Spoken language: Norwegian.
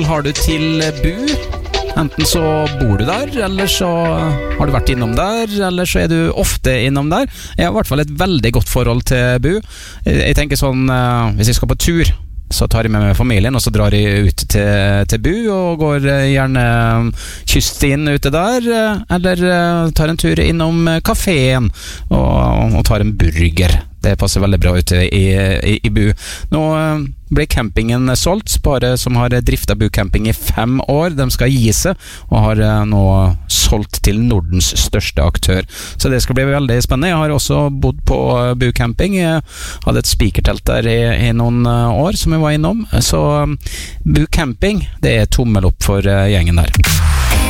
Har du til Bu? Enten så bor du der, eller så har du vært innom der, eller så er du ofte innom der. Jeg har i hvert fall et veldig godt forhold til Bu. Jeg tenker sånn, hvis jeg skal på tur, så tar jeg med meg familien, og så drar jeg ut til Bu, og går gjerne kyststien ute der, eller tar en tur innom kaféen, og tar en burger. Det passer veldig bra ute i Bu. Nå ble campingen solgt, bare som har driftet Bu camping i 5 år. De skal gi seg, og har nå solgt til Nordens største aktør. Så det skal bli veldig spennende. Jeg har også bodd på Bu camping. Jeg hadde et speakertelt der i noen år som jeg var innom. Så Bu camping, det er tommel opp for gjengen der.